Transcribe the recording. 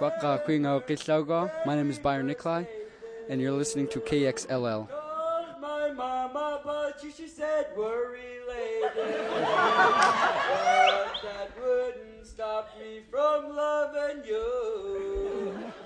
My name is Byron Nikolai, and you're listening to KXLL. My mama, but she said we're related. But that